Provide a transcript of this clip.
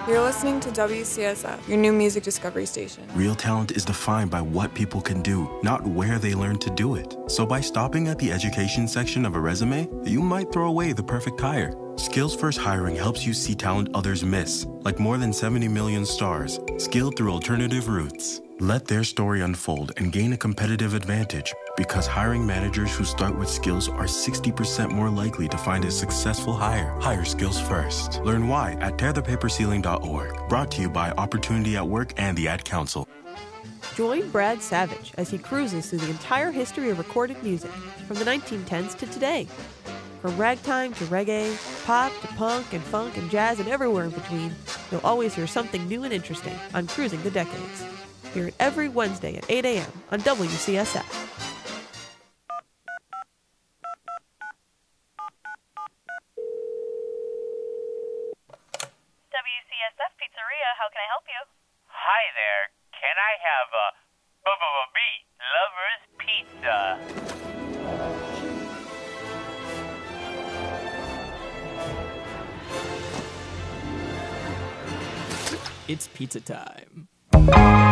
You're listening to WCSF, your new music discovery station. Real talent is defined by what people can do, not where they learn to do it. So by stopping at the education section of a resume, you might throw away the perfect hire. Skills First Hiring helps you see talent others miss, like more than 70 million stars, skilled through alternative routes. Let their story unfold and gain a competitive advantage, because hiring managers who start with skills are 60% more likely to find a successful hire. Hire skills first. Learn why at tearthepaperceiling.org. Brought to you by Opportunity at Work and the Ad Council. Join Brad Savage as he cruises through the entire history of recorded music, from the 1910s to today. From ragtime to reggae, pop to punk and funk and jazz and everywhere in between, you'll always hear something new and interesting on Cruising the Decades. Hear it every Wednesday at 8 a.m. on WCSF. WCSF Pizzeria, how can I help you? Hi there. Can I have a lover's pizza? It's pizza time.